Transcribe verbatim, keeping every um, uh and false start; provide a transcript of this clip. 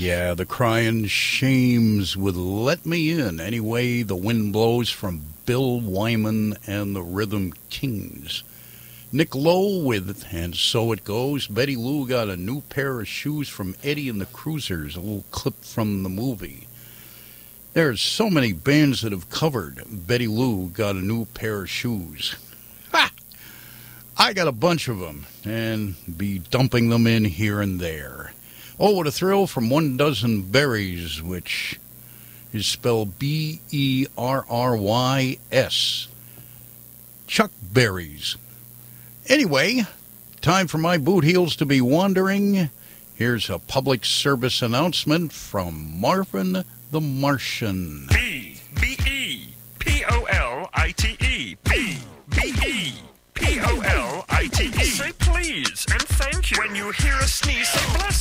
Yeah, the crying shames would let me in any way the wind blows from Bill Wyman and the Rhythm Kings. Nick Lowe with And So It Goes. Betty Lou got a new pair of shoes from Eddie and the Cruisers, a little clip from the movie. There's so many bands that have covered Betty Lou Got a New Pair of Shoes. Ha! I got a bunch of them and be dumping them in here and there. Oh, what a thrill from One Dozen Berries, which is spelled B E R R Y S. Chuck Berries. Anyway, time for my boot heels to be wandering. Here's a public service announcement from Marvin the Martian. B B E P O L I T E. B B E P O L I T E. Say please and thank you. When you hear a sneeze, say bless